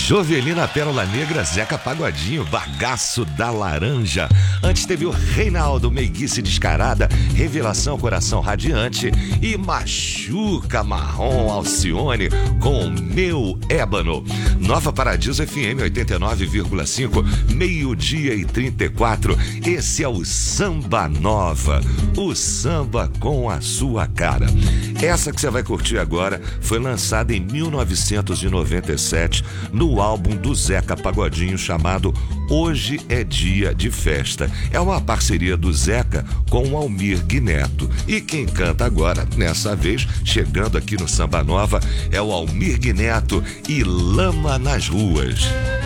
Jovelina Pérola Negra, Zeca Pagodinho, Bagaço da Laranja. Antes teve o Reinaldo, Meiguice Descarada, Revelação Coração Radiante e Machuca Marrom Alcione com Meu Ébano. Nova Paradiso FM 89,5, 12h34. Esse é o Samba Nova, o samba com a sua cara. Essa que você vai curtir agora foi lançada em 1997 no álbum do Zeca Pagodinho chamado Hoje é Dia de Festa. É uma parceria do Zeca com o Almir Neto. E quem canta agora, nessa vez, chegando aqui no Samba Nova, é o Almir Neto e Lama nas Ruas.